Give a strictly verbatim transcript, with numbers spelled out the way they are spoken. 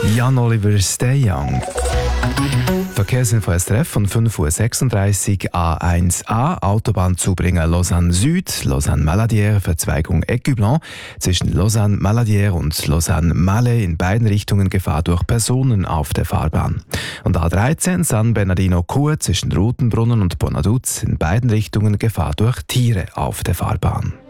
Jan Oliver Stay Young. Verkehrsinfo S R F von fünf Uhr sechsunddreißig A eins A, Autobahnzubringer Lausanne Süd, Lausanne-Maladière, Verzweigung Ecublens, zwischen Lausanne-Maladière und Lausanne-Malais in beiden Richtungen Gefahr durch Personen auf der Fahrbahn. Und A dreizehn San Bernardino-Chur zwischen Rutenbrunnen und Bonaduz in beiden Richtungen Gefahr durch Tiere auf der Fahrbahn.